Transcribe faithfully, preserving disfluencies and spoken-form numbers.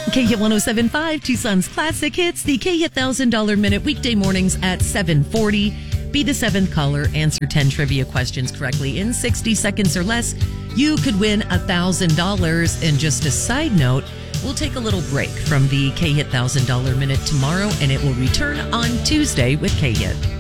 K Hit one oh seven point five, Tucson's classic hits, the K Hit one thousand dollars Minute, weekday mornings at seven forty. Be the seventh caller, answer ten trivia questions correctly in sixty seconds or less. You could win one thousand dollars. And just a side note, we'll take a little break from the K Hit one thousand dollars Minute tomorrow, and it will return on Tuesday with K Hit.